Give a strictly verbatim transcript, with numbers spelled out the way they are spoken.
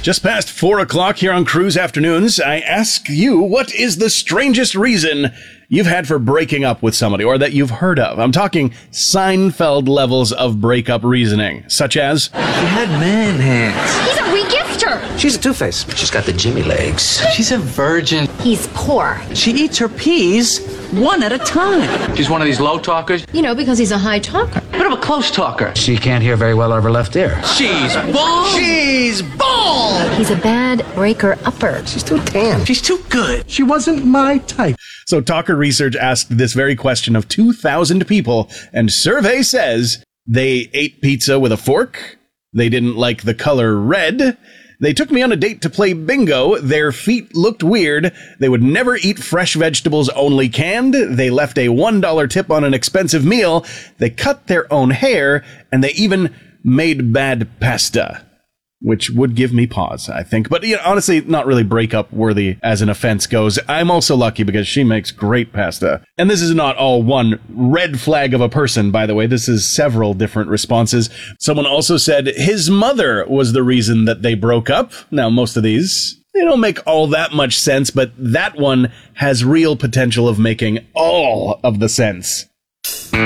Just past four o'clock here on Cruise Afternoons, I ask you, what is the strangest reason you've had for breaking up with somebody, or that you've heard of? I'm talking Seinfeld levels of breakup reasoning, such as... She had man hands. He's a regifter. She's a two-face. She's got the Jimmy legs. She's a virgin. He's poor. She eats her peas one at a time. She's one of these low talkers. You know, because he's a high talker. Bit of a close talker. She can't hear very well out of her left ear. She's bald. She's bald! He's a bad breaker-upper. She's too tan. She's too good. She wasn't my type. So Talker Research asked this very question of two thousand people, and survey says they ate pizza with a fork, they didn't like the color red, they took me on a date to play bingo, their feet looked weird, they would never eat fresh vegetables, only canned, they left a one dollar tip on an expensive meal, they cut their own hair, and they even made bad pasta. Which would give me pause, I think. But you know, honestly, not really breakup worthy as an offense goes. I'm also lucky because she makes great pasta. And this is not all one red flag of a person, by the way. This is several different responses. Someone also said his mother was the reason that they broke up. Now, most of these, they don't make all that much sense, but that one has real potential of making all of the sense.